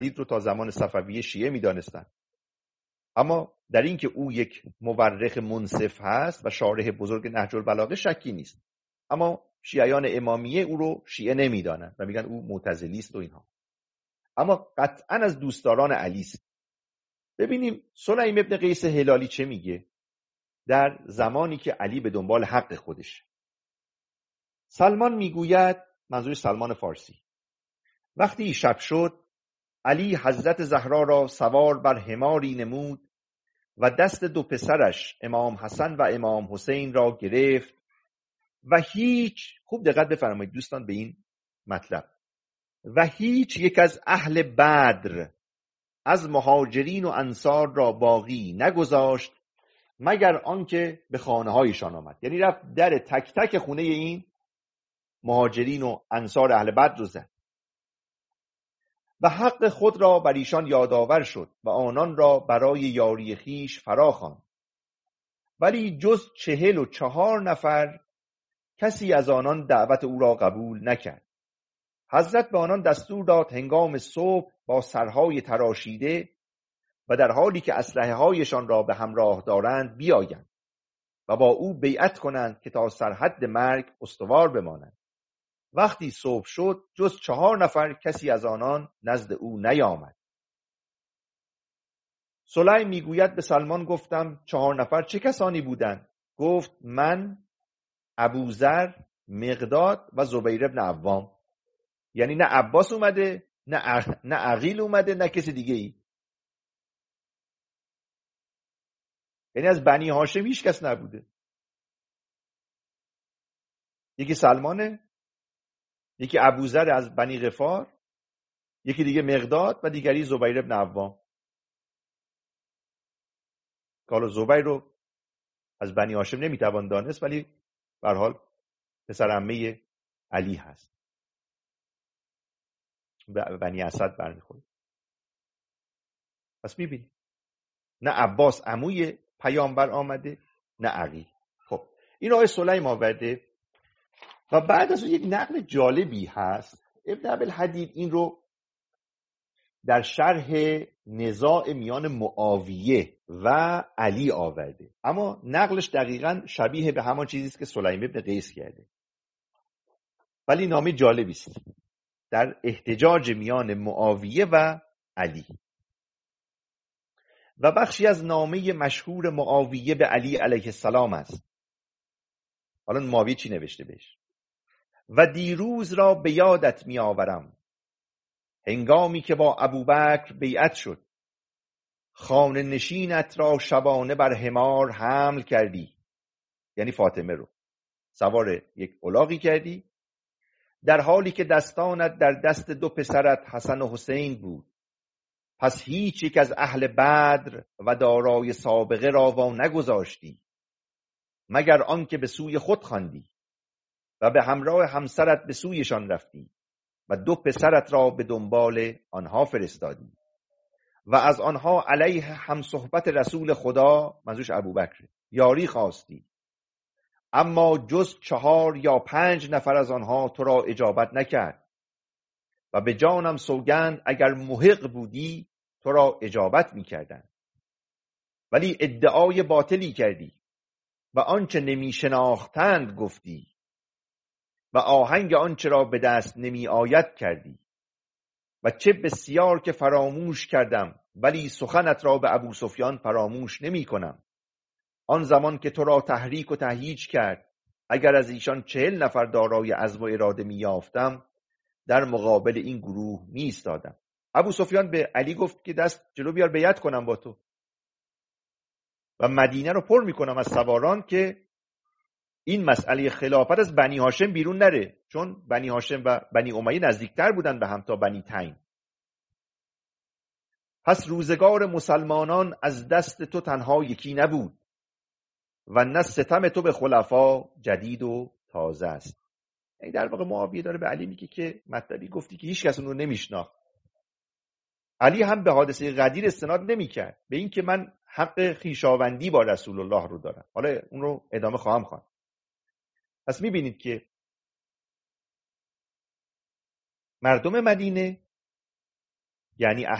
یزید رو تا زمان صفویه شیعه می‌دانستند. اما در این که او یک مورخ منصف هست و شارح بزرگ نهج البلاغه شکی نیست. اما شیعیان امامیه او رو شیعه نمی‌دانند و میگن او معتزلی است و اینها. اما قطعاً از دوستداران علی است. ببینیم سلیم ابن قیس هلالی چه میگه در زمانی که علی به دنبال حق خودش. سلمان میگوید، منظور سلمان فارسی، وقتی شب شد علی حضرت زهرا را سوار بر حماری نمود و دست دو پسرش امام حسن و امام حسین را گرفت و هیچ، خوب دقت بفرمایید دوستان به این مطلب، و هیچ یک از اهل بدر از مهاجرین و انصار را باقی نگذاشت مگر آنکه به خانه هایشان آمد. یعنی رفت در تک تک خونه این مهاجرین و انصار اهل بدر رو زد و حق خود را بر ایشان یادآور شد و آنان را برای یاری خیش فراخواند. ولی جز 44 نفر کسی از آنان دعوت او را قبول نکرد. حضرت به آنان دستور داد هنگام صبح با سرهای تراشیده و در حالی که اسلحه هایشان را به همراه دارند بیایند و با او بیعت کنند که تا سرحد مرگ استوار بمانند. وقتی صبح شد جز 4 نفر کسی از آنان نزد او نیامد. سلیم میگوید به سلمان گفتم 4 نفر چه کسانی بودند؟ گفت من، ابوذر، مقداد و زبیر بن عوام. یعنی نه عباس اومده، نه عقیل اومده، نه کسی دیگه ای. یعنی از بنی هاشم هیچ کس نبوده. یکی سلمانه، یکی ابوذر از بنی غفار، یکی دیگه مقداد و دیگری زبیر بن عوام. حالا زبیر رو از بنی هاشم نمیتوان دانست، ولی به هر حال پسر عمه علی هست، به بنی اسد برمیخوره. پس میبینی نه عباس عموی پیامبر آمده، نه عقیل. خب این آیه سلیم آورده و بعد از اون یک نقل جالبی هست. ابن ابوالحدید این رو در شرح نزاع میان معاویه و علی آورده، اما نقلش دقیقاً شبیه به همان چیزی است که سلیم ابن قیس کرده، ولی نامه جالبی است در احتجاج میان معاویه و علی. و بخشی از نامه مشهور معاویه به علی علیه السلام است. حالا معاویه چی نوشته بهش؟ و دیروز را به یادت می آورم هنگامی که با ابوبکر بیعت شد، خانه نشینت را شبانه بر حمار حمل کردی، یعنی فاطمه رو سوار یک الاغی کردی، در حالی که دستانت در دست 2 پسرت حسن و حسین بود. پس هیچ یک از اهل بدر و دارای سابقه را وا نگذاشتی مگر آنکه به سوی خود خواندی و به همراه همسرت به سویشان رفتی و 2 پسرت را به دنبال آنها فرستادی و از آنها علیه هم صحبت رسول خدا، منظورش ابوبکر، یاری خواستی. اما جز 4 یا 5 نفر از آنها تو را اجابت نکرد و به جانم سوگند اگر محق بودی تو را اجابت می‌کردند. ولی ادعای باطلی کردی و آنچه نمی شناختند گفتی و آهنگ آنچه را به دست نمی آید کردی و چه بسیار که فراموش کردم، ولی سخنت را به ابو سفیان فراموش نمی کنم. آن زمان که تو را تحریک و تهییج کرد، اگر از ایشان 40 نفر دارای عزم و اراده می یافتم در مقابل این گروه می ایستادم. ابو سفیان به علی گفت که دست جلو بیار بیعت کنم با تو و مدینه رو پر می کنم از سواران که این مسئله خلافت از بنی هاشم بیرون نره، چون بنی هاشم و بنی امیه نزدیکتر بودن به هم تا بنی تیم. پس روزگار مسلمانان از دست تو تنها یکی نبود و نه ستم تو به خلفا جدید و تازه است. این در واقع معاویه داره به علی میگه که مطلبی گفتی که هیچ کس اون رو نمیشناخت. علی هم به حادثه غدیر استناد نمیکرد، به این که من حق خویشاوندی با رسول الله رو دارم. حالا اون رو ادامه خواهم خواند. پس میبینید که مردم مدینه یعنی